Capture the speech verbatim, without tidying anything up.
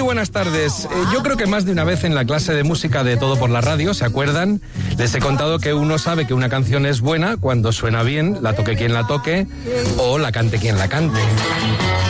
buenas tardes. Eh, yo creo que más de una vez en la clase de música de Todo por la Radio, ¿se acuerdan? Les he contado que uno sabe que una canción es buena cuando suena bien, la toque quien la toque o la cante quien la cante.